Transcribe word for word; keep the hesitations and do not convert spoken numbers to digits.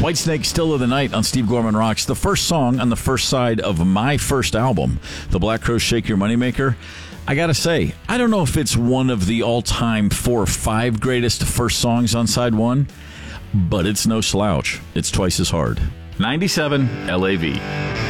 Whitesnake, Still of the Night on Steve Gorman Rocks. The first song on the first side of my first album, The Black Crowes Shake Your Moneymaker. I gotta say, I don't know if it's one of the all-time four or five greatest first songs on side one, but it's no slouch. It's twice as hard. ninety-seven L A V.